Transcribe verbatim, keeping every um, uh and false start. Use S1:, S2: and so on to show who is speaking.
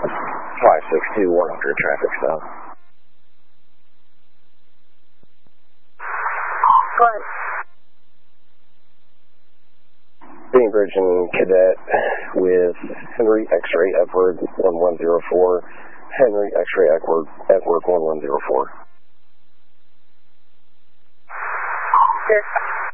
S1: five six two, one hundred, traffic stop.
S2: Go ahead.
S1: Bainbridge and Cadet with Henry X-ray Edward one one zero four, Henry X-ray Edward, Edward one one zero four.
S2: Yes.